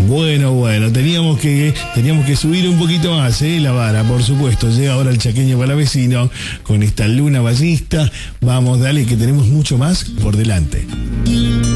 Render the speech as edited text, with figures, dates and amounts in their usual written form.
Bueno, teníamos que subir un poquito más, la vara, por supuesto. Llega ahora el Chaqueño Palavecino con esta luna ballista. Vamos, dale, que tenemos mucho más por delante.